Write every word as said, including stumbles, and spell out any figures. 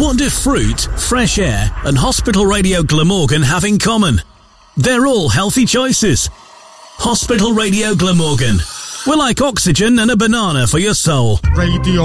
What do fruit, fresh air and Hospital Radio Glamorgan have in common? They're all healthy choices. Hospital Radio Glamorgan. We're like oxygen and a banana for your soul. Radio